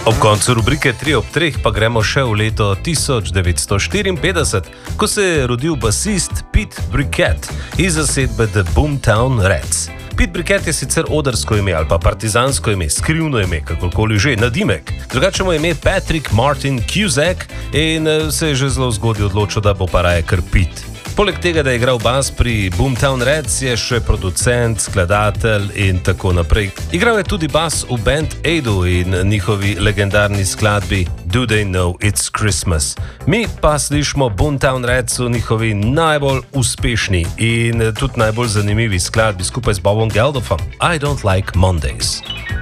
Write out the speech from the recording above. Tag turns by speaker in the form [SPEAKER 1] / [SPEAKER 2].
[SPEAKER 1] Ob koncu rubrike 3 ob 3 pa gremo še v leto 1954, ko se je rodil basist Pete Briquet iz zasedbe The Boomtown Rats. Pete Briquet je sicer odrsko ime ali pa partizansko ime, skrivno ime, kakorkoli že, nadimek. Drugače mu je ime Patrick Martin Cusack in se je že zelo zgodaj odločil, da bo pa raje kar Pete. Poleg tega, da je igral bas pri Boomtown Rats, je še producent, skladatelj in tako naprej. Igral je tudi bas v Band Aidu in njihovi legendarni skladbi Do They Know It's Christmas. Mi pa slišimo Boomtown Rats v njihovi najbolj uspešni in tudi najbolj zanimivi skladbi skupaj z Bobom Geldofom. I Don't Like Mondays.